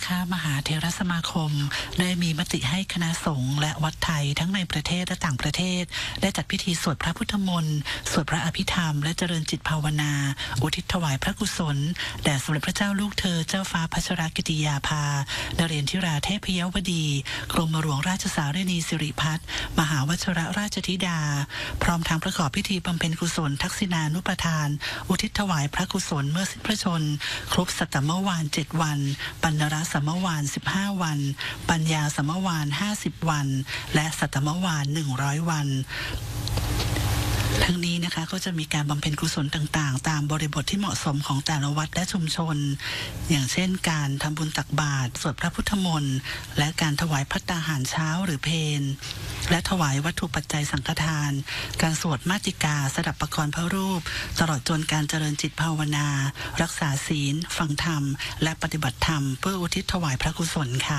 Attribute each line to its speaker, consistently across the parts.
Speaker 1: นะคะมหาเถรสมาคมได้มีมติให้คณะสงฆ์และวัดไทยทั้งในประเทศและต่างประเทศได้จัดพิธีสวดพระพุทธมนต์สวดพระอภิธรรมและเจริญจิตภาวนาอุทิศถวายพระกุศลแด่สมเด็จพระเจ้าลูกเธอเจ้าฟ้าพัชรกิติยาภานเรนทิราเทพยวดีกรมหลวงราชสารินีสิริพัฒน์มหาวชิรราชธิดาพร้อมทางประกอบพิธีบำเพ็ญกุศลทักษิณานุปทานอุทิศถวายพระกุศลเมื่อสิ้นพระชนครบสัตตมวาน7 วันปัณณรสัมมวาน15 วันปัญญาสัมมวาน50 วันและสัตตมวาน100 วันทั้งนี้นะคะก็จะมีการบำเพ็ญกุศลต่างๆตามบริบทที่เหมาะสมของแต่ละวัดและชุมชนอย่างเช่นการทำบุญตักบาตรสวดพระพุทธมนต์และการถวายภัตตาหารเช้าหรือเพลและถวายวัตถุปัจจัยสังฆทานการสวดมาติกาสดับประกรณ์พระรูปตลอดจนการเจริญจิตภาวนารักษาศีลฟังธรรมและปฏิบัติธรรมเพื่ออุทิศถวายพระกุศลค่ะ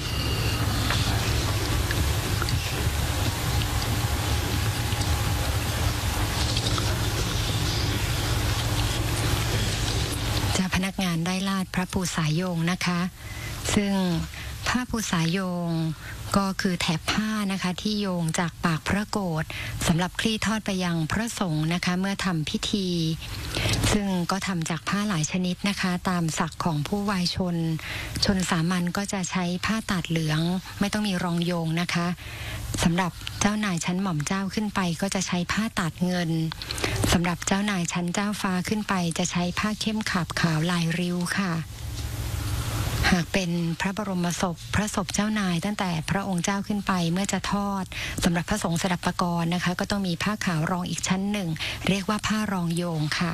Speaker 2: พนักงานได้ลาดพระภูษาโยงนะคะซึ่งผ้าภูษาโยงก็คือแถบผ้านะคะที่โยงจากปากพระโกฐสำหรับคลี่ทอดไปยังพระสงฆ์นะคะเมื่อทำพิธีซึ่งก็ทำจากผ้าหลายชนิดนะคะตามศักดิ์ของผู้วายชนสามัญก็จะใช้ผ้าตัดเหลืองไม่ต้องมีรองโยงนะคะสำหรับเจ้านายชั้นหม่อมเจ้าขึ้นไปก็จะใช้ผ้าตัดเงินสำหรับเจ้านายชั้นเจ้าฟ้าขึ้นไปจะใช้ผ้าเข้มขาบขาวลายริ้วค่ะหากเป็นพระบรมศพพระศพเจ้านายตั้งแต่พระองค์เจ้าขึ้นไปเมื่อจะทอดสำหรับพระสงฆ์สดับปกรณ์นะคะก็ต้องมีผ้าขาวรองอีกชั้นหนึ่งเรียกว่าผ้ารองโยงค่ะ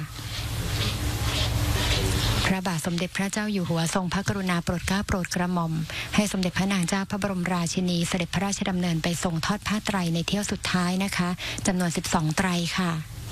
Speaker 2: พระบาทสมเด็จพระเจ้าอยู่หัวทรงพระกรุณาโปรดเกล้าโปรดกระหม่อมให้สมเด็จพระนางเจ้าพระบรมราชินีเสด็จพระราชดำเนินไปทรงทอดผ้าไตรในเที่ยวสุดท้ายนะคะจำนวน12 ไตรค่ะ